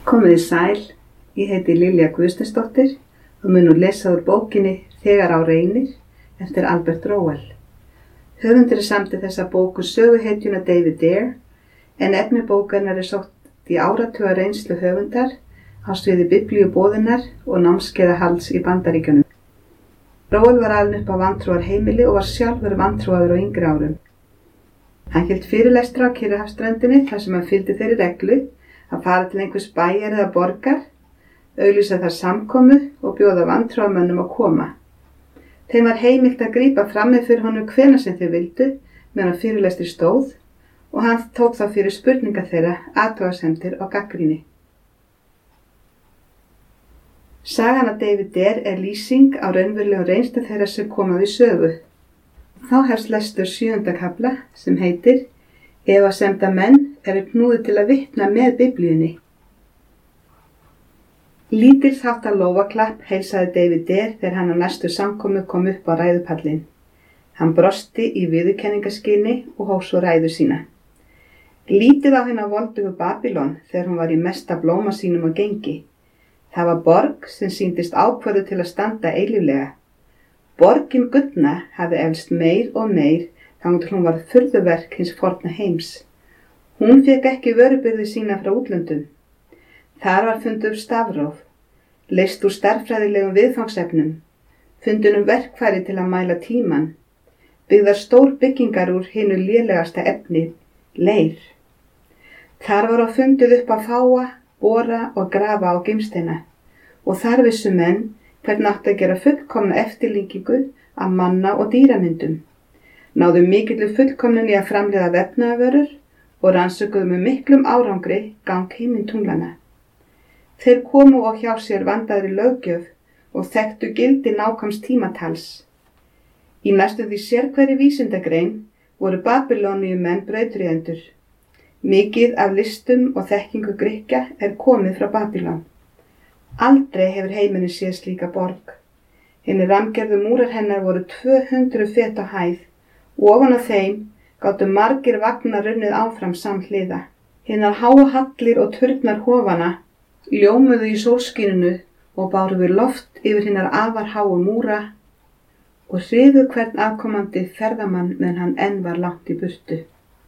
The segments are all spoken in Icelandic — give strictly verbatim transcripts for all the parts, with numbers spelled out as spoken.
Komiði sæl, ég heiti Lilja Guðsteinsdóttir og mun nú lesa úr bókinni Þegar á reynir eftir Albert Rowell. Höfundur samdi þessa bóku söguhetjuna David Dare, en efni bókarinnar er sótt í áratuga reynslu höfundar á sviði biblíuboðunar og námskeiðahalds í Bandaríkjunum. Rowell var alinn upp á vantrúarheimili og var sjálfur vantrúaður á yngri árum. Hann hélt fyrirlestra á Kyrrahafsströndinni þar sem hann fylgdi þeirri reglu að fara til einhvers bæjar eða borgar, auglýsa þar samkomu og bjóða vantrúarmönnum að koma. Þeim var heimilt að grípa frammi fyrir honum hvenær sem þeir vildu meðan á fyrirlestri stóð og hann tók þá fyrir spurningar þeirra, athugasemdir og gagnrýni. Sagan af David Dare er lýsing á raunverulegum reynslu þeirra sem koma við sögu. Þá hefst lestur sjöunda kafla sem heitir Efasemdamenn eru knúðir til að vitna með Biblíunni. Lítill þáttar lófaklapp heilsaði David Dare þegar hann á næstu samkomu kom upp á ræðupallinn. Hann brosti í viðurkenningarskyni og hóf svo ræðu sína. Lítið á hina voldugu Babylon þegar hún var í mesta blóma sínum og gengi. Það var borg sem sýndist ákvörðu til að standa eilíflega. Borgin gullna hafði eflst meir og meir þangað til hún var furðuverk hins forna heims. Hún fékk ekki vörubyrði sína frá útlöndum. Þar var fundið upp stafróf, leyst úr stærðfræðilegum viðfangsefnum, fundin um verkfæri til að mæla tímann, byggðar stór byggingar úr hinu lélegasta efni, leir. Þar var á fundið upp að fáa, bora og grafa á gimsteina og þar vissu menn hvernig átti að gera fullkomna eftirlíkingu af manna og dýramyndum. Náðu mikillu fullkomnun í að framleiða vefnaðarvörur og rannsökuðu með miklum árangri gang himintunglana. Þeir komu og hjá sér vandaðri löggjöf og þekktu gildi nákvæms tímatals. Í næstu því sérhverri vísindagrein voru Babylóníumenn brautryðjendur. Mikið af listum og þekkingu Grikkja er komið frá Babylon. Aldrei hefur heimurinn séð slíka borg. Hinir rammgerðu múrar hennar voru tvö hundruð fet á hæð og ofan á þeim gátu margir vagnar runnið áfram samhliða. Hinar háu hallir og turnar hofana ljómuðu í sólskininu og báru við loft yfir hinar afar háu múra og hrifu hvern afkomandi ferðamann meðan hann enn var langt í burtu.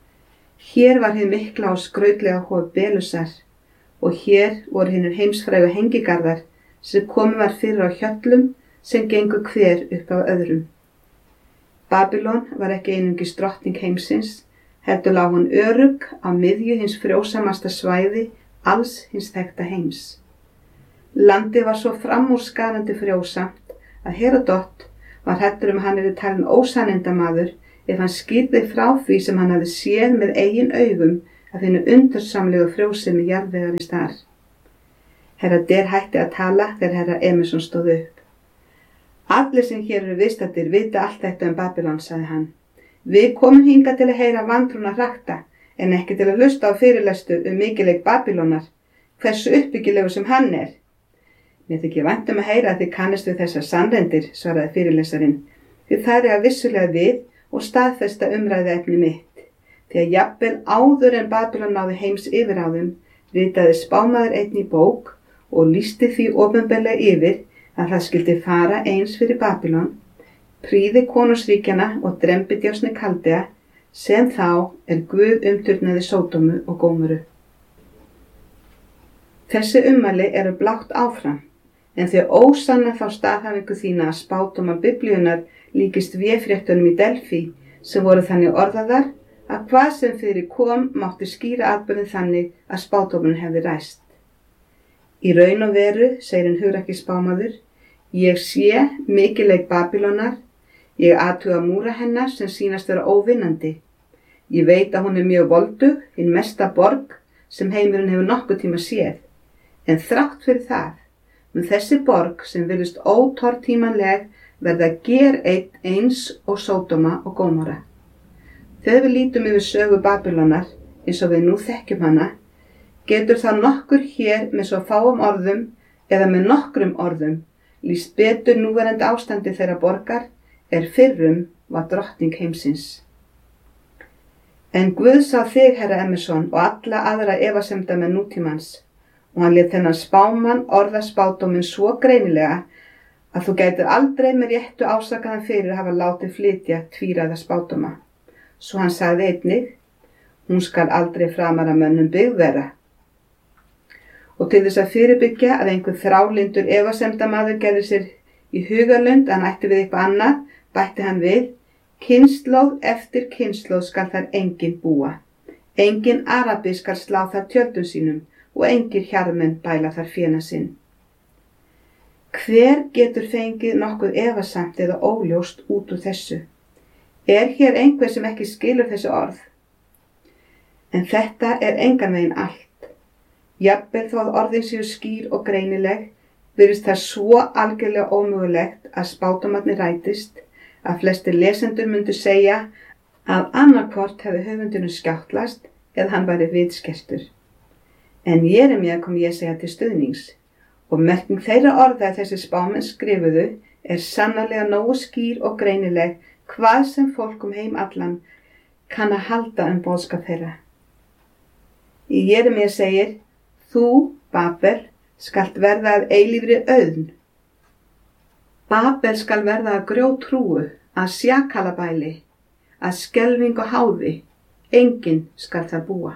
Hér var hið mikla og skrautlega hof Belusar og hér voru hinir heimsfrægu hengigarðar sem komið var fyrir á hjöllum sem gengu hver upp af öðrum. Babylon var ekki einungis drottning heimsins, heldur lá hún örugg á miðju hins frjósamasta svæði alls hins þekkta heims. Landið var svo framúrskarandi frjósamt að Herodot var hræddur um hann yrði talinn ósannindamaður ef hann skýrði frá því sem hann hafði séð með eigin augum af hinu undursamlegu frjósemi jarðvegarins þar. Herra Dare hætti að tala þegar herra Emerson stóð upp. Allir sem hér eru viðstaddir vita allt þetta um Babylon, sagði hann. Við komum hingað til að heyra vantrúna hrakta, en ekki til að hlusta á fyrirlestur um mikilvæg Babylonar, hversu uppbyggilegu sem hann er. Mér þykir vænt um að heyra að þið kannist við þessar sannreindir, svaraði fyrirlesarinn, því það er að vissulega við og staðfesta umræðuefni mitt. Því að jafnvel áður en Babylon náði heims yfiráðum, ritaði spámaður einn í bók og lýsti því opinberlega yfir að það skyldi fara eins fyrir Babylon, prýði konungsríkjana og drembidjásni Kaldea, sem þá er Guð umturnaði Sódómu og Gómoru. Þessi ummæli eru blátt áfram, en þau ósanna þá staðhæfingu þína að spádómar Biblíunnar líkist véfréttunum í Delfí, sem voru þannig orðaðar að hvað sem fyrir kom mátti skýra atburðinn þannig að spádómurinn hefði ræst. Í raun og veru, segir hinn hugrakki spámaður, ég sé mikilvæg Babylonar, ég athuga múra hennar sem sýnast vera óvinnandi. Ég veit að hún er mjög voldug, hinn mesta borg sem heimurinn hefur nokkuð tíma séð. En þrátt fyrir það, mun þessi borg sem virðist ótortímanleg verða gereitt eins og Sódóma og Gómora. Þegar við lítum yfir sögu Babylonar, eins og við nú þekkjum hana, getur það nokkur hér með svo fáum orðum eða með nokkrum orðum lýst betur núverandi ástandi þeirra borgar er fyrrum var drottning heimsins. En Guð sá þig, herra Emerson, og alla aðra efasemdamenn nútímans og hann lét þennan spámann orða spádóminn svo greinilega að þú gætir aldrei með réttu ásakaðan fyrir að hafa látið flytja tvíræða spádóma. Svo hann sagði einnig, hún skal aldrei framar að mönnum byggð vera. Og til þess að fyrirbyggja að einhver þrályndur efasemdamaður gerði sér í hugarlund að hann ætti við eitthvað annað, bætti hann við, kynslóð eftir kynslóð skal þar enginn búa. Enginn arabi skal slá þar tjöldum sínum og engir hjarmenn bæla þar féna sinn. Hver getur fengið nokkuð efasamt eða óljóst út úr þessu? Er hér einhver sem ekki skilur þessi orð? En þetta er engan veginn allt. Jafnvel þó að orðin séu skýr og greinileg, virðist það svo algjörlega ómögulegt að spádómarnir rætist, að flestir lesendur myndu segja að annarkvort hefði höfundunum skjáttlast eða hann væri viðskeltur. En Jeremía kom Jesaja til stuðnings, og merking þeirra orða að þessi spámenn skrifuðu er sannarlega nógu skýr og greinileg hvað sem fólk um heim allan kann að halda um boðskap þeirra. Í Jeremía segir, þú, Babel, skalt verða að eilífri auðn. Babel skal verða að grjótrúu, að sjakalabæli, að skelfing og háði, enginn skal það búa.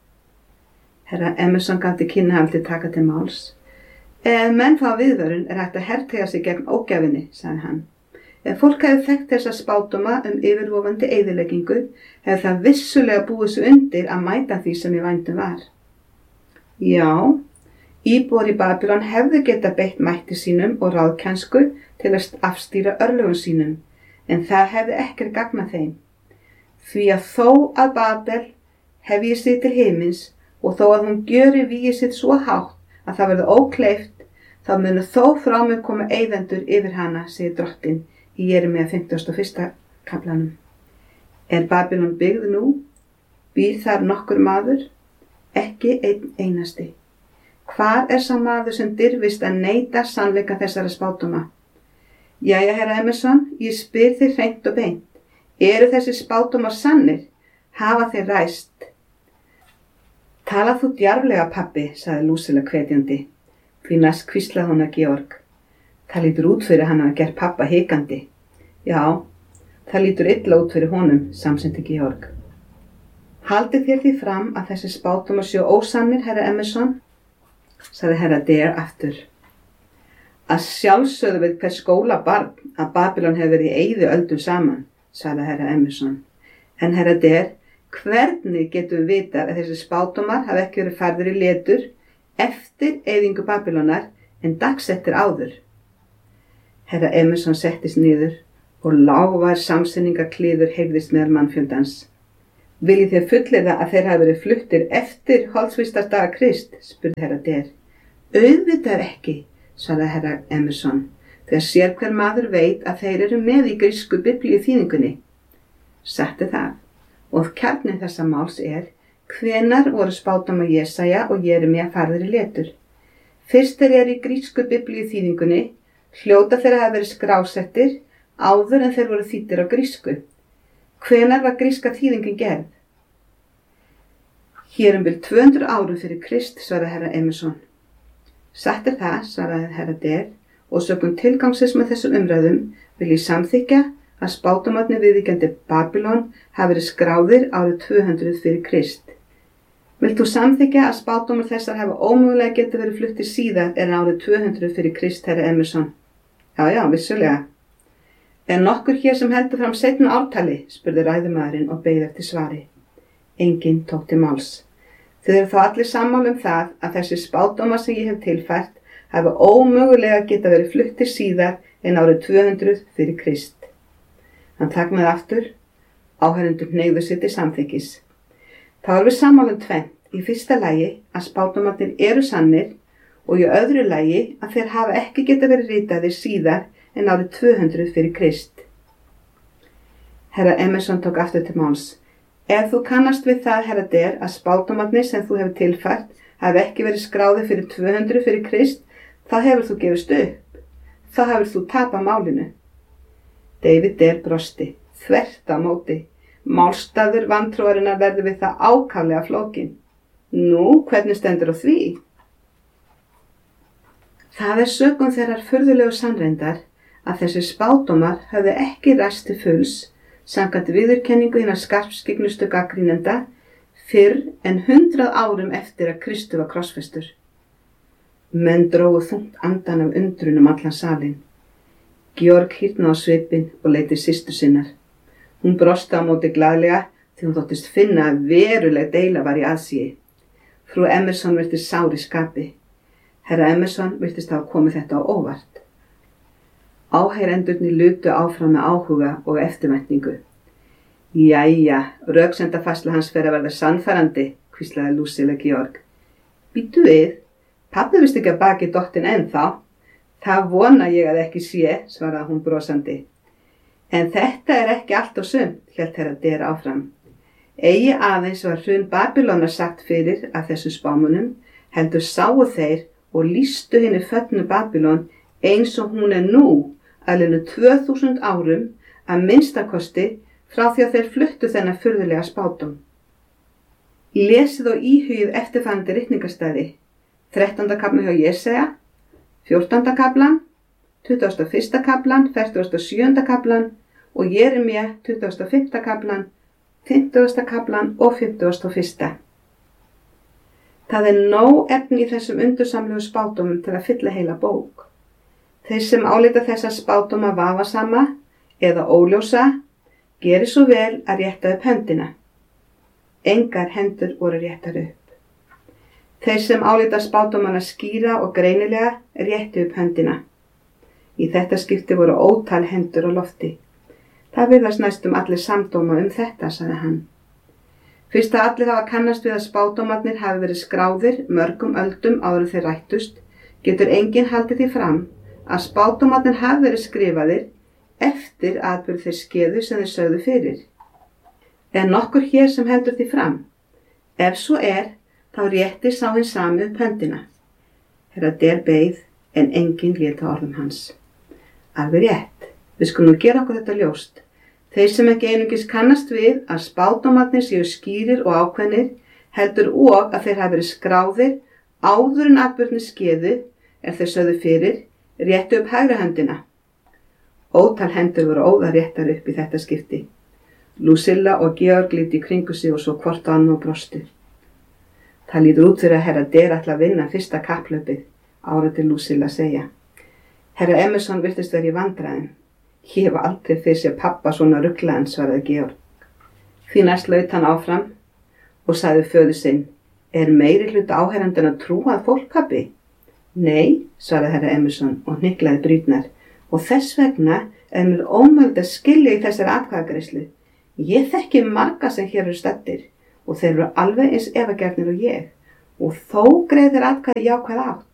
Herra Emerson gaf til kynna að aldrei taka til máls. Ef menn fá viðvörun er hægt að hertega sig gegn ógæfinni, sagði hann. Ef fólk hefði þekkt þessa spádóma um yfirvofandi eyðileggingu, hefði það vissulega búið svo undir að mæta því sem í vændum var. Já, íbúar í Babylon hefðu geta beitt mætti sínum og ráðkennsku til að afstýra örlögum sínum, en það hefði ekkert gagnað þeim. Því að þó að Babel hefji sig til himins og þó að hún gjöri vígi sitt svo hátt að það verði ókleift, þá munu þó frá mig koma eyðendur yfir hana, segir drottinn í Jeremía fimmtugasta og fyrsta kaflanum. Er Babylon byggð nú? Býr þar nokkur maður? Ekki einn einasti. Hvar er sá maður sem dirfist að neita sannleika þessara spádóma? Jæja, herra Emerson, ég spyr þig hreint og beint. Eru þessi spádómar sannir? Hafa þeir ræst? Tala þú djarflega, pabbi, sagði Lúsilla hvetjandi. Því næst hvíslaði hún að Georg. Það lítur út fyrir hann að gera pappa hikandi. Já, það lítur illa út fyrir honum, samsinnti Georg. Haldið þér því fram að þessi spádómar séu ósannir, herra Emerson, sagði herra Dare aftur. Að sjálfsögðu við hver skólabarn að Babylon hefur verið í eyðu öldum saman, sagði herra Emerson. En herra Dare, hvernig getum við vitað að þessi spádómar hafi ekki verið færðir í letur eftir eyðingu Babylonar en dagsettir áður? Herra Emerson settist niður og lágvær samsinningaklíður heyrðist meðal mannfjöldans. Viljið þér fullyrða að þeir hafi verið fluttir eftir holdsvistardaga Krist, spurði herra Dare. Auðvitað ekki, sagði herra Emerson, þegar sér hver maður veit að þeir eru með í grísku biblíu þýðingunni. Satt er það. Og kjarni þessa máls er, hvenar voru spádómar Jesaja og Jeremía færðir í letur? Fyrst þeir eru í grísku biblíu þýðingunni, hljóta þeir að hafa verið skrásettir áður en þeir voru þýddir á grísku. Hvenar var gríska þýðingin gerð? Hér um bil tvö hundruð árum fyrir Krist, svaraði herra Emerson. Satt er það, svaraði herra Dare, og sökum tilgangsins með þessum umræðum vil ég samþykja að spádómarnir viðvíkjandi Babylon hafi verið skráðir árið tvö hundruð fyrir Krist. Vilt þú samþykja að spádómar þessar hafa ómögulega geta verið fluttir síðar en árið tvö hundruð fyrir Krist, herra Emerson? Já, já, vissulega. Er nokkur hér sem heldur fram seinna ártali, spurði ræðumaðurinn og beið eftir svari. Enginn tók til máls. Þið eru þá allir sammála um það að þessi spádómar sem ég hef tilfært hafa ómögulega geta verið fluttir síðar en árið tvö hundruð fyrir Krist. Hann þagnaði aftur, áheyrendur hneigðu sig til samþykkis. Þá erum við sammála um tvennt. Í fyrsta lagi að spádómarnir eru sannir og í öðru lagi að þeir hafa ekki geta verið ritaðir síðar en árið tvö hundruð fyrir Krist. Herra Emerson tók aftur til máls. Ef þú kannast við það, herra Dare, að spádómarnir sem þú hefur tilfært hafi ekki verið skráðir fyrir tvö hundruð fyrir Krist, þá hefur þú gefist upp. Þá hefur þú tapað málinu. David Dare brosti, þvert á móti. Málstafur vantrúarinnar verður við það ákaflega flókin. Nú, hvernig stendur á því? Það er sökum þeirrar furðulegu sannreyndar að þessi spádómar höfðu ekki ræst til fulls samkvæmt viðurkenningu hinna skarpskygnustu gagnrýnenda fyrr en hundrað árum eftir að Kristur var krossfestur. Menn drógu þungt andan af undrun um allan salinn. Georg hýrnaði á svipinn og leit til systur sinnar. Hún brosti á móti glaðlega því hún þóttist finna að veruleg deila var í aðsigi. Frú Emerson virtist sár í skapi. Herra Emerson virtist hafa komið þetta á óvart. Áheyrendurnir lutu áfram með áhuga og eftirvæntingu. Jæja, röksemdafærsla hans fer að verða sannfærandi, hvíslaði Lucilla Georg. Bíddu við, pabbi vist ekki að baki dóttin ennþá. Það vona ég að ekki sé, svaraði hún brosandi. En þetta er ekki allt og sumt, hélt herra Der áfram. Eigi aðeins var hrun Babylónar sagt fyrir af þessum spámunum, heldur sáu þeir og lýstu henni föllnu Babylon eins og hún er nú, alveg tvö þúsund árum, að minnstakosti frá því að þeir fluttu þennan furðulega spádóm. Lesið og íhugið eftirfarandi ritningarstæði. þrettánda kafli hjá Jesaja, fjórtánda kaflan, tuttugasta og fyrsta kaflan, fertugasta og sjöunda kaflan og Jeremía tuttugasta og fimmta kaflan, fimmtugasta kaflan og fimmtugasta og fyrsta. Það er nóg efni í þessum undursamlegu spádómum til að fylla heila bók. Þeir sem álíta þessa spádóma vafasama eða óljósa gerir svo vel að rétta upp höndina. Engar hendur voru réttar upp. Þeir sem álíta spádómana skýra og greinilega réttu upp höndina. Í þetta skipti voru ótal hendur á lofti. Það virðast næstum allir samdóma um þetta, sagði hann. Fyrst að allir hafa kannast við að spádómarnir hafi verið skráðir mörgum öldum áður en þeir rættust, getur enginn haldið því fram að spádómarnir hafi verið skrifaðir eftir atburð þeir skeðu sem þeir sögðu fyrir. Er nokkur hér sem heldur því fram? Ef svo er, þá rétti sá hinn sami upp höndina. Herra Der beið, en enginn lét á orðum hans. Alveg rétt, við skulum nú gera okkur þetta ljóst. Þeir sem ekki einungis kannast við að spádómarnir séu skýrir og ákveðnir, heldur og að þeir hafi verið skráðir áður en atburðirnir skeðu, ef þeir sögðu fyrir, réttu upp hægri höndina. Ótal hendur voru óðar réttar upp í þetta skipti. Lucilla og Georg litu í kringu sig og svo hvort á annað og brostu. Það lítur út fyrir að herra Der ætla að vinna fyrsta kapphlaupið, áræddi Lucilla að segja. Herra Emerson virtist vera í vandræðum. Ég hef aldrei fyrir sér pappa svona ruglaðan, svaraði Georg. Því næst laut hann áfram og sagði föður sinn, er meiri hluta áheyrandinn að trúa að fólk pabbi? Nei, svaraði herra Emerson og hnyklaði brýnnar, og þess vegna er mér ómögulegt að skilja í þessari atkvæðagreiðslu. Ég þekki marga sem hér eru staddir og þeir eru alveg eins efagjarnir og ég, og þó greiðir atkvæði jákvæð átt.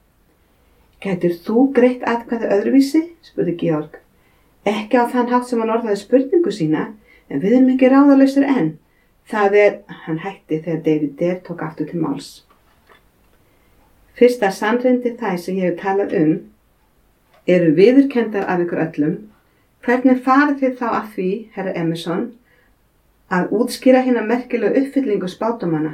Gætir þú greitt atkvæði öðruvísi? Spurði Georg. Ekki á þann hátt sem hann orðaði spurningu sína, en við erum ekki ráðalausir enn. Það er, hann hætti þegar David Der tók aftur til máls. Fyrsta sannreyndi þær sem ég hef talað um eru viðurkenndar af ykkur öllum. Hvernig farið þið þá að því, herra Emerson, að útskýra hina merkilegu uppfyllingu spádómanna?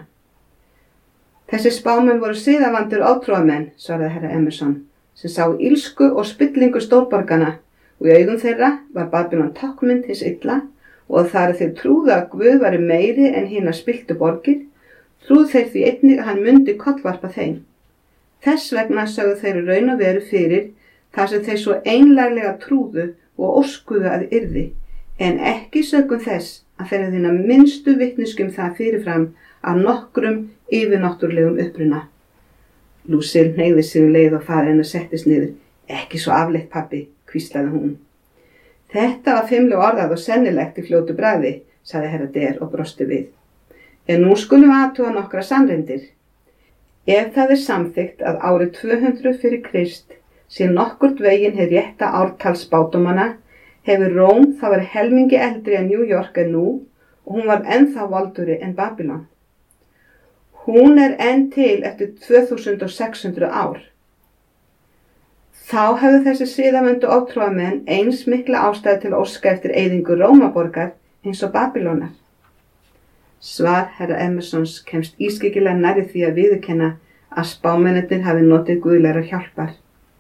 Þessi spámenn voru siðavandur ótrúamenn, svaraði herra Emerson, sem sá ílsku og spillingu stórborgana, og í augum þeirra var Babylon táknmynd hins illa, og þar þeir trúðu að Guð væri meiri en hinar spilltu borgir, trúðu þeir því einnig að hann mundi kollvarpa þeim. Þess vegna sögðu þeir raun og veru fyrir þar sem þeir svo einlaglega trúðu og óskuðu að yrði, en ekki sögum þess að þeir að þína minnstu vitniskum það fyrirfram af nokkrum yfirnáttúrlegum uppruna. Lucille hneigði sig um leið og faðir hennar settist niður. Ekki svo afleitt, pabbi, hvíslaði hún. Þetta var fimmlega orðað og sennilegt í fljótu bragði, sagði herra Der og brosti við. En nú skulum við athuga nokkra sannreindir. Ef það er samþykkt að árið tvö hundruð fyrir Krist sé nokkurt veginn hið rétta ártal spádómanna, hefur Róm þá verið helmingi eldri en New York en nú og hún var ennþá voldugri en Babylon. Hún er enn til eftir tvö þúsund og sex hundruð ár. Þá hefðu þessi siðavöndu ótrúamenn eins mikla ástæðu til að óska eftir eyðingu Rómaborgar eins og Babylónar. Svar herra Emersons kemst ískyggilega nærri því að viðurkenna að spámennirnir hafi notið guðlegrar hjálpar.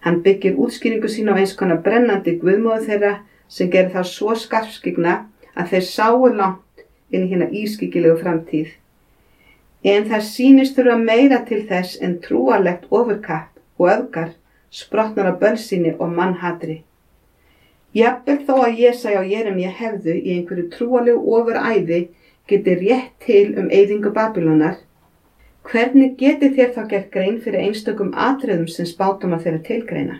Hann byggir útskýringu sína á eins konar brennandi guðmóður þeirra sem gerir það svo skarpskyggna að þeir sáu langt inn í hina ískyggilegu framtíð. En það sýnist þurfa meira til þess en trúarlegt ofurkapp og öfgar sprottnar af bölsýni og mannhatri. Jafnvel þó að Jesaja og Jeremía hefðu í einhverju trúarlegu ofuræði geti rétt til um eyðingu Babýlonar, hvernig geti þér þá gert grein fyrir einstökum atriðum sem spádómar þeirra tilgreina?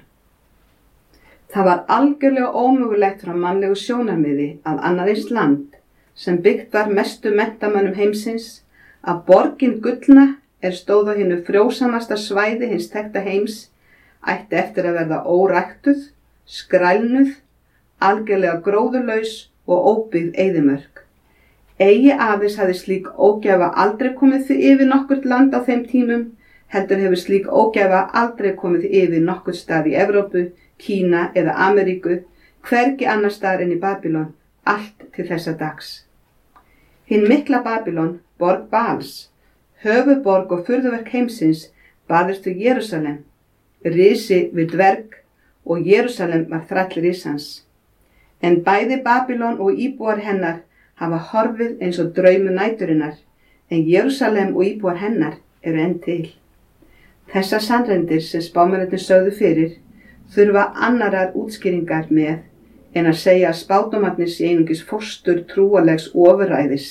Það var algjörlega ómögulegt frá mannlegu sjónarmiði að annað eins land, sem byggt var mestu menntamönnum heimsins, að borgin gullna er stóð á hinu frjósamasta svæði hins þekkta heims, ætti eftir að verða óræktuð, skrælnuð, algjörlega gróðurlaus og óbyggð eyðimörk. Eigi aðeins hafði slík ógæfa aldrei komið yfir nokkurt land á þeim tímum, heldur hefur slík ógæfa aldrei komið yfir nokkurt stað í Evrópu, Kína eða Ameríku, hvergi annar staðar en í Babýlon, allt til þessa dags. Hinn mikla Babýlon, borg Baals, höfuðborg og furðuverk heimsins, barðist við Jerúsalem, risi við dverg og Jerúsalem var þræll risans. En bæði Babýlon og íbúar hennar hafa horfið eins og draumur næturinnar, en Jerúsalem og íbúar hennar eru enn til. Þessar sannreindir sem spámennirnir sögðu fyrir þurfa annarar útskýringar með en að segja að spádómarnir sé einungis fóstur trúarlegs ofuræðis.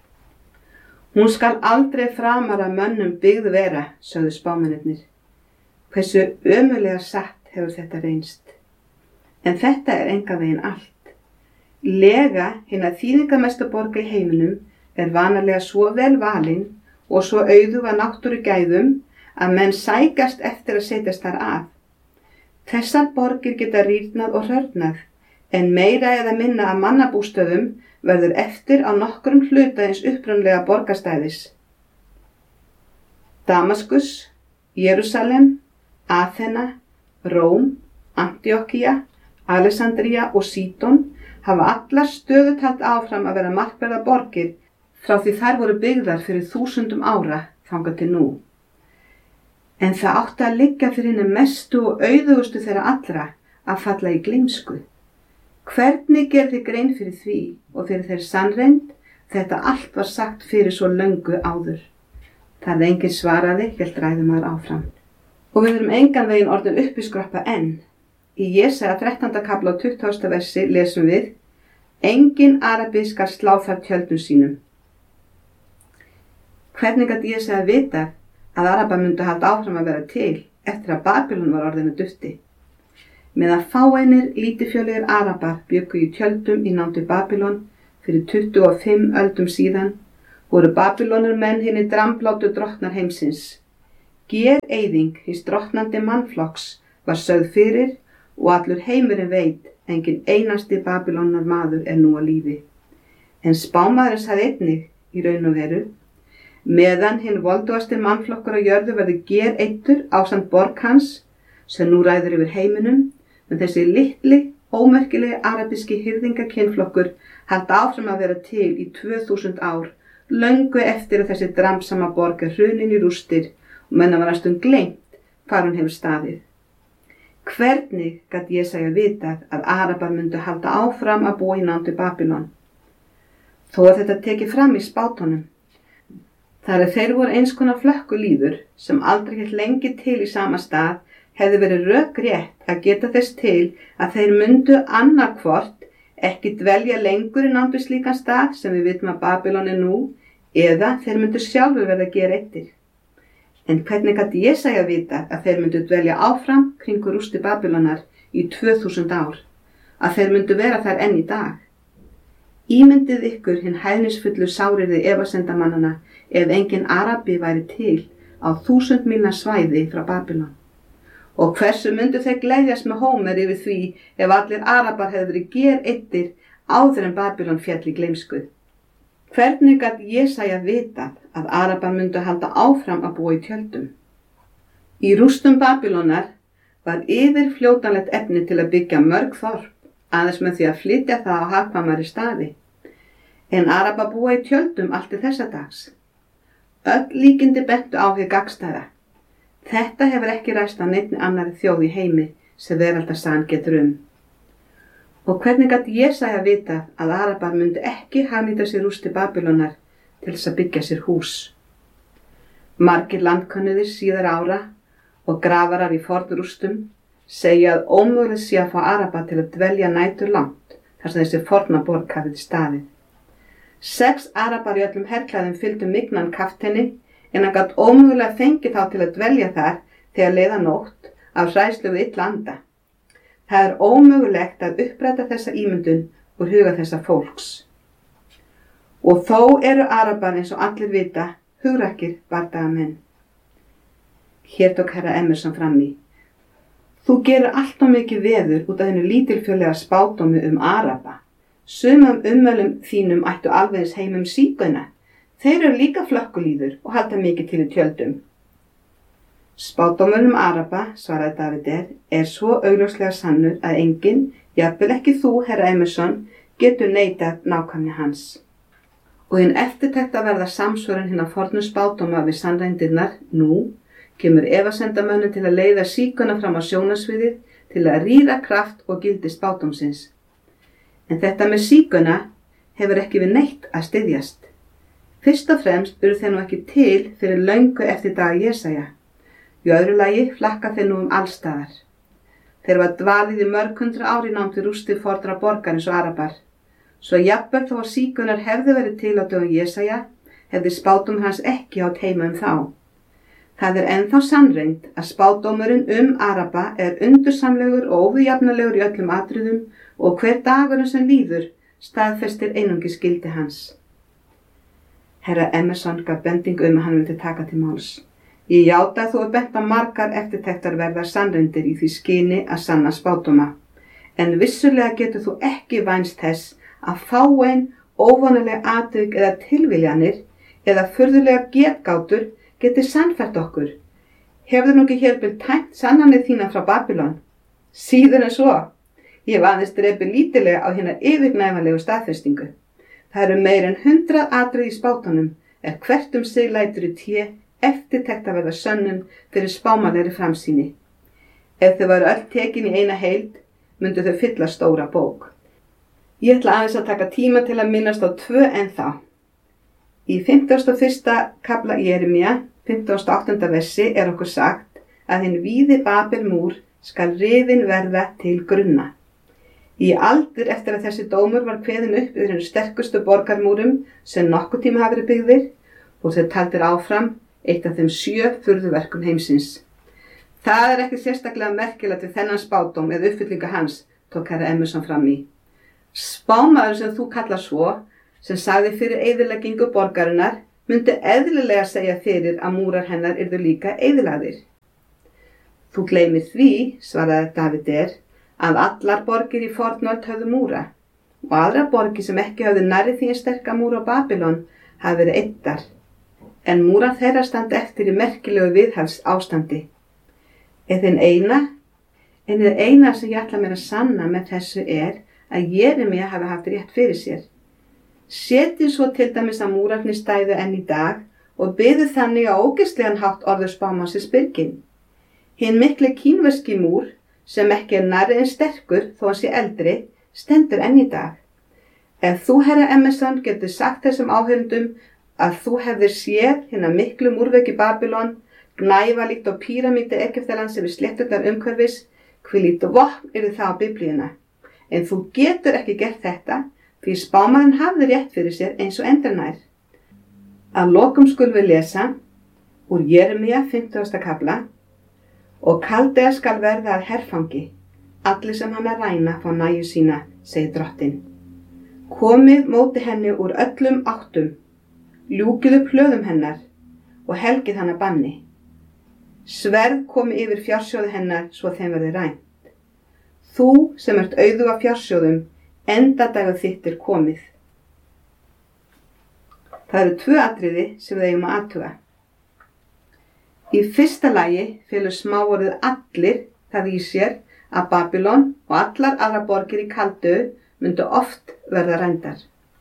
Hún skal aldrei framar að mönnum byggð vera, sögðu spámennirnir. Hversu ömurlega satt hefur þetta reynst. En þetta er engan veginn allt. Lega hinna þýðingamestu borga í heiminum er vanalega svo vel valin og svo auðug að náttúru gæðum að menn sækast eftir að setjast þar að. Þessar borgir geta rýrnað og hrörnað, en meira eða minna af mannabústöðum verður eftir á nokkrum hluta eins upprunlega borgarstæðis. Damaskus, Jerúsalem, Aþena, Róm, Antíokkía, Alexandría og Sídon hafa allar stöðugt haldið áfram að vera markverðar borgir frá því þær voru byggðar fyrir þúsundum ára þangað til nú. En það átti að liggja fyrir hinni mestu og auðugustu þeirra allra að falla í gleymsku. Hvernig gerði grein fyrir því og fyrir þeir sannreind þetta allt var sagt fyrir svo löngu áður? Það er enginn svaraði, hélt ræðumaður áfram. Og við erum engan veginn orðin uppiskroppa enn. Í Jesaja þrettánda kafla og tuttugasta versi lesum við: Engin arabi skal slá þar tjöldum sínum. Hvernig gat Jesaja vita að Araba myndu halda áfram að vera til eftir að Babýlon var orðinu dufti? Meðan fáeinir lítilfjörlegir Arabar bjuggu í tjöldum í nánd við Babýlon fyrir tuttugu og fimm öldum síðan, voru Babýlonur menn hinni dramblátu drottnar heimsins. Gereyðing hins drottnandi mannflokks var sögð fyrir og allur heimurinn veit engin einasti Babýlonar maður er nú á lífi. En spámaðurinn sagði einnig í raun og veru: meðan hinn voldugasti mannflokkur á jörðu verður gereyddur ásamt borg hans, sem nú ræður yfir heiminum, en þessi litli, ómerkilegi arabíski hirðingakynflokkur halda áfram að vera til í tvö þúsund ár, löngu eftir að þessi dramsama borg er hrunin í rústir og menn var næstum gleymt hvar hún hefur staðið. Hvernig gat Jesaja vitað að Arabar myndu halda áfram að búa í nánd við Babýlon? Þó að þetta tekið fram í spátunum. Þar að þeir voru eins konar flökkulýður sem aldrei hélt lengi til í sama stað, hefði verið rökrétt að geta þess til að þeir myndu annarkvort ekki dvelja lengur í nánd við slíkan stað sem við vitum að Babýlon er nú, eða þeir myndu sjálfur verða gereyddir. En hvernig gat Jesaja vita að þeir myndu dvelja áfram kringu rústi Babýlonar í tvö þúsund ár, að þeir myndu vera þar enn í dag? Ímyndið ykkur hinn hæðnisfullu sáriði efasemdamannanna ef engin Arabi væri til á þúsund mílna svæði frá Babýlon. Og hversu myndu þeir gleðjast með Hómer yfir því ef allir Arabar hefðu verið gereyddir áður en Babýlon féll í gleymsku? Hvernig gat Jesaja vitað að Arabar myndu halda áfram að búa í tjöldum? Í rústum Babýlonar var yfirfljótanlegt efni til að byggja mörg þorp, aðeins með því að flytja það á hagkvæmari staði. En Arabar búa í tjöldum allt til þessa dags. Öll líkindi bentu á hið gagnstæða. Þetta hefur ekki ræst á neinni annarri þjóð í heimi sem veraldarsagan getur um. Og hvernig gat Jesaja vitað að Arabar myndu ekki hagnýta sér rústir Babýlonar til þess að byggja sér hús? Margir landkönnuðir síðar ára og grafarar í fornrústum segja að ómögulegt sé að fá Araba til að dvelja nætur langt þar sem þessi forna borg hafði staðið. Sex Arabar í öllum herklæðum fylgdu mygnan kafteini en hann gat ómögulega fengið þá til að dvelja þar þegar leið á nótt af hræðslu við illa anda. Það er ómögulegt að uppræta þessa ímyndun úr huga þessa fólks. Og þó eru Arabar eins og allir vita hugrakkir bardagamenn. Hér tók herra Emerson fram í. Þú gerir alltaf mikið veður út af hennu lítilfjörlega spádómi um Araba. Sumum ummælum þínum ættu alvegis heim um sígauna. Þeir eru líka flökkulíður og halda mikið til í tjöldum. Spádómurinn um Araba, svaraði Davíð, er svo augljóslega sannur að enginn, jafnvel ekki þú, herra Emerson, getur neitað nákvæmni hans. Og hinn eftirtekt að verða samsvörun hinna fornu spádóma við sannreindirnar, nú, kemur efasendamönnum til að leiða síguna fram á sjónasviðið til að rýra kraft og gildi spádómsins. En þetta með síguna hefur ekki við neitt að styðjast. Fyrst og fremst eru þeir nú ekki til fyrir löngu eftir dag Jesaja. Í öðru lagi flakka þeir nú um allstaðar. Þeir var dvalið í mörg hundra ári nám til rústir fornra borgar eins og Arabar. Svo jafnvel þó að sígunar hefði verið til á dögum Jesaja, hefði spádómur hans ekki átt heima um þá. Það er ennþá sannreynd að spádómurinn um Araba er undursamlegur og óviðjafnalegur í öllum atriðum og hver dagurinn sem líður staðfestir einungis gildi hans. Herra Emerson gaf bending um að hann vildi taka til máls. Ég játa að þú er bent á margar eftirtektarverðar sannreyndir í því skyni að sanna spádóma, en vissulega getur þú ekki vænst þess að fáein óvanaleg atvik eða tilviljanir eða furðulegar getgátur geti sannfært okkur. Hefur nú ekki hérbil tæmt sannanir þína frá Babylon? Síður en svo. Ég hef aðeins drepið lítilega á hérna yfirgnæfanlegu staðfestingu. Það eru meir en hundrað atrið í spádómnum, er hvert um sig lætur í té eftirtekt að verða sönnun fyrir spámanlegri framsýni. Ef þau varu öll tekin í eina heild, myndu þau fylla stóra bók. Ég ætla aðeins að taka tíma til að minnast á tvö ennþá. Í fimmtugasta og fyrsta kafla Jeremía, fimmtugasta og áttunda versi er okkur sagt að hinn víði Babelmúr skal rifinn verða til grunna. Í aldur eftir að þessi dómur var kveðinn upp yfir hinn sterkustu borgarmúrum sem nokkuð tíma hafi verið byggðir og þeir taldir áfram eitt af þeim sjö furðuverkum heimsins. Það er ekki sérstaklega merkilegt við þennan spádóm eða uppfyllingu hans, tók herra Emerson fram í. Spámaður sem þú kallar svo, sem sagði fyrir eyðileggingu borgarinnar, myndi eðlilega segja fyrir að múrar hennar yrðu líka eyðilagðir. Þú gleymir því, svaraði Davíð, að allar borgir í fornöld höfðu múra og aðra borgir sem ekki höfðu nærri því sterka múra á Babylon hafi verið eyddar. En múrar þeirra standa eftir í merkilegu viðhals ástandi. En þinn eina, en það eina sem ég ætla mér að sanna með þessu er að Jeremía hafi haft rétt fyrir sér. Setið svo til dæmis að múrarnir stæðu enn í dag og byðu þannig á ógeðslegan hátt orður spámannsins byrgin. Hinn mikli kínverski múr, sem ekki er nærri en sterkur þó hann sé eldri, stendur enn í dag. Ef þú, herra Emerson, getur sagt þessum áhörundum að þú hefðir séð hérna miklu múrveggi Babylon, gnæfa líkt á píramídi Egyptalands yfir slétturnar umhverfis, hví lítið vopn yrði það á Biblíuna. En þú getur ekki gert þetta, því spámaðurinn hafði rétt fyrir sér eins og endranær. Að lokum skulum við lesa úr Jeremía fimmtugasta kafla og Kaldea skal verða að herfangi, allir sem hann að ræna fá næju sína, segir drottinn. Komið móti henni úr öllum áttum, ljúkið upp hlöðum hennar og helgið hana banni. Sverð komi yfir fjársjóði hennar svo þeim verði rænt. Þú sem ert auðug af fjársjóðum, endadaga þitt er komið. Það eru tvö atriði sem við eigum að athuga. Í fyrsta lagi felur smáorðið allir það í sér að Babylon og allar aðra borgir í Kaldeu myndu oft verða rændar.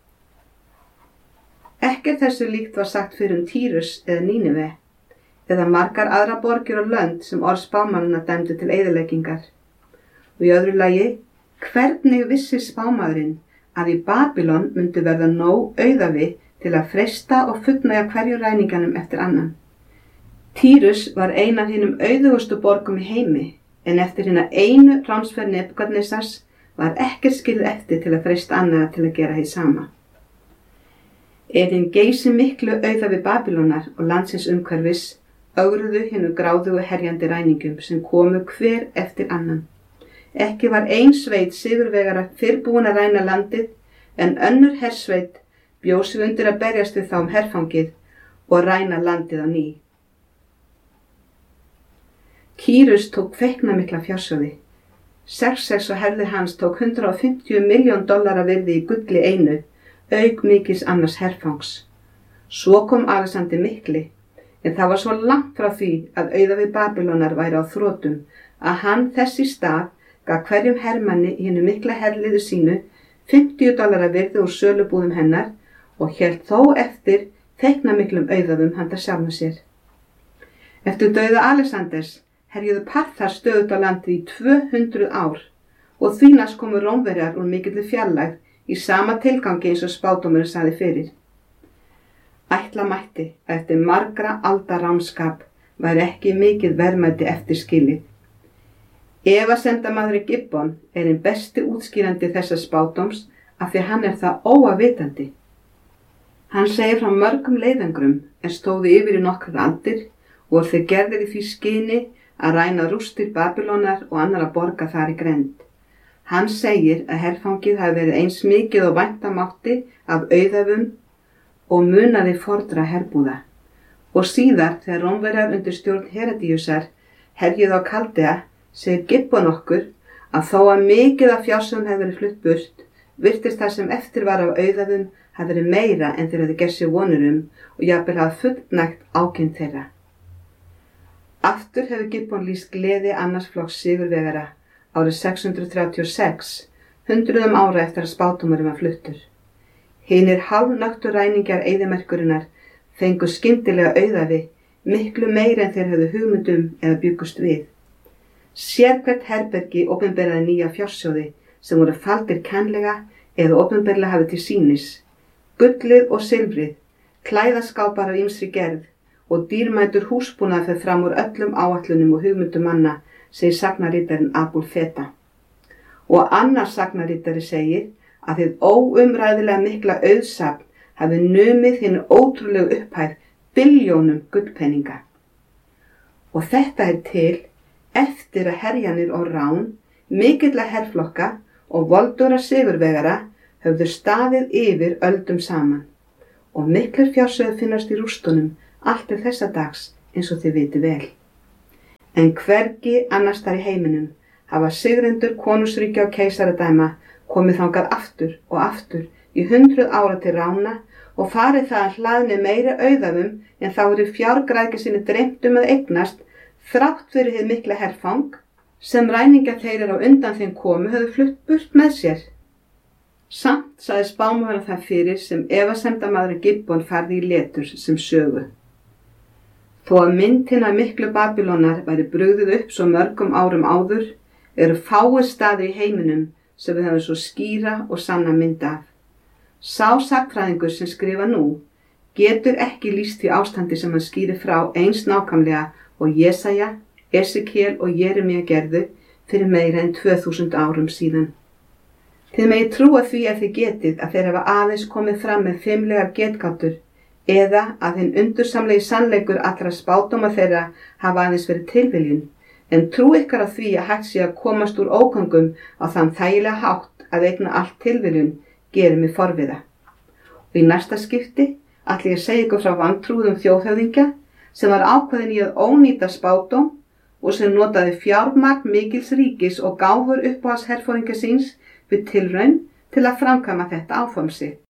Ekkert þessu líkt var sagt fyrir um Tírus eða Nínive, eða margar aðra borgir og lönd sem orð spámannanna dæmdu til eyðileggingar. Og í öðru lagi, hvernig vissi spámaðurinn að í Babylon myndi verða nóg auðafi til að freista og fullnægja hverju ræninganum eftir annan. Týrus var ein af hinum auðugustu borgum í heimi, en eftir hina einu ránsferð Nebúkadnesars var ekkert skilið eftir til að freista annarra til að gera hið sama. Er hinn geysi miklu auðafi Babylónar og landsins umhverfis ögruðu hinu gráðugu herjandi ræningum sem komu hver eftir annan. Ekki var ein sveit sigurvegara fyrr búin að ræna landið, en önnur hersveit bjó sig undir að berjast við þá um herfangið og ræna landið á ný. Kýrus tók feiknamikla fjársjóði. Xerxes og herðir hans tók hundrað og fimmtíu milljón dollara virði í gulli einu, auk mikils annars herfangs. Svo kom Alexander mikli, en það var svo langt frá því að auðafi Babylónar væri á þrotum að hann þess í stað gaf hverjum hermanni í hinu mikla herliðu sínu fimmtíu dollara virði úr sölubúðum hennar og hélt þó eftir feiknamiklum auðafum handa sjálfum sér. Eftir dauða Alexanders herjuðu Parþar stöðugt á landið í tvö hundruð ár og því næst komu Rómverjar úr mikilli fjarlægð í sama tilgangi eins og spádómurinn sagði fyrir. Ætla mætti að eftir margra alda ránskap væri ekki mikið verðmæti eftir skilið. Efasemdamaðurinn Gibbon er hinn besti útskýrandi þessa spádóms af því hann er það óavitandi. Hann segir frá mörgum leiðangrum en stóðu yfir í nokkrar aldir og voru þeir gerðir í því skyni að ræna rústir Babylónar og annarra borga þar í grennd. Hann segir að herfangið hafi verið eins mikið og vænta mátti af auðafum og munaði fordra herbúða. Og síðar þegar Rómverjar undir stjórn Herodíusar herjuðu á Kaldea segir Gibbon okkur að þó að mikið af fjársjóðum hefði verið flutt burt, virtist það sem eftir var af auðafum hafi verið meira en þeir hefði gert sér vonir um og jafnvel hafi fullnægt ákynnt þeirra. Aftur hefur Gibbon lýst gleði annars flokks sigurvegara árið sex hundruð þrjátíu og sex, hundruðum ára eftir að spádómurinn var fluttur. Hinir hálfnöktu ræningjar eyðimerkurinnar fengu skyndilega auðafi, miklu meira en þeir hefðu hugmyndum eða byggust við. Sérhvert herbergi opinberaði nýja fjársjóði sem voru faldir kænlega eða opinberlega hafði til sýnis. Gullið og silfrið, klæðaskápar af ýmsri gerð og dýrmætur húsbúnað fer fram úr öllum áætlunum og hugmyndum manna, segir sagnarítarinn Abul Feta. Og annar sagnarítari segir að þið óumræðilega mikla auðsafn hafi numið hinu ótrúlegu upphæð billjónum gullpenninga. Og þetta er til eftir að herjanir og rán, mikilla herflokka og voldóra sigurvegara höfðu staðið yfir öldum saman og miklir fjársjóðir finnast í rústunum allt til þessa dags eins og þið viti vel. En hvergi annars þar í heiminum hafa sigrendur konungsríkja og keisaradæma komið þangað aftur og aftur í hundruð ára til rána og farið það að hlaðni meiri auðafum en þá eru fjárgræðgi sinni dreymt um að eignast þrátt fyrir hið mikla herfang sem ræningjar þeir á undan þeim komu höfðu flutt burt með sér. Samt sagði spámaðurinn það fyrir sem efasemdamaðurinn Gibbon færði í letur sem sögu. Þó að mynd hinnar miklu Babylónar væri brugðið upp svo mörgum árum áður, eru fáir staðir í heiminum sem við höfum svo skýra og sanna mynd af. Sá sagnfræðingur sem skrifa nú getur ekki lýst því ástandi sem hann skýrir frá eins nákvæmlega og Jesaja, Esekiel og Jeremía gerðu fyrir meira en tvö þúsund árum síðan. Þið megi trúa því ef þið getið að þeir hafa aðeins komið fram með fimmlegar getgátur eða að hinn undursamlegi sannleikur allra spádóma þeirra hafa aðeins verið tilviljun, en trú ykkar á því að hægt sé að komast úr ógöngum á þann þægilega hátt að eigna allt tilviljun gerir mig forviða. Og í næsta skipti ætla ég að segja ykkur frá vantrúðum þjóðhöfðingja sem var ákveðin í að ónýta spádóm og sem notaði fjármagn mikils ríkis og gáfur uppáhalds herforingja síns við tilraun til að framkvæma þetta áform sitt.